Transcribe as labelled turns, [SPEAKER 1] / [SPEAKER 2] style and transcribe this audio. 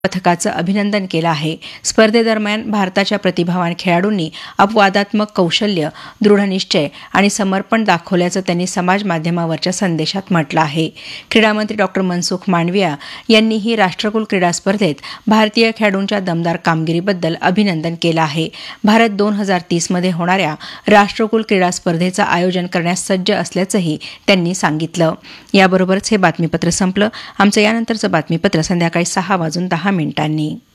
[SPEAKER 1] पथकाचं अभिनंदन केलं आहे. स्पर्धेदरम्यान भारताच्या प्रतिभावान खेळाडूंनी अपवादात्मक कौशल्य, दृढनिश्चय आणि समर्पण दाखवल्याचं त्यांनी समाज माध्यमावरच्या संदेशात म्हटलं आहे. क्रीडामंत्री डॉ. मनसुख मांडविया यांनीही राष्ट्रकुल क्रीडा स्पर्धेत भारतीय खेळाडूंच्या दमदार कामगिरीबद्दल अभिनंदन केलं आहे. भारत 2030मध्ये होणाऱ्या राष्ट्रकुल क्रीडा स्पर्धेचं आयोजन करण्यास सज्ज असल्याचंही त्यांनी सांगितलं. याबरोबरच हे बातमीपत्र संपलं. आमचं यानंतरचं बातमीपत्र संध्याकाळी 6:10 मिनिटांनी.